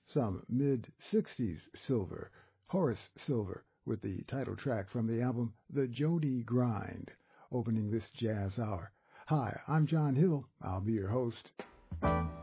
some mid-60s Silver, Horace Silver, with the title track from the album The Jody Grind, opening this jazz hour. Hi, I'm John Hill. I'll be your host.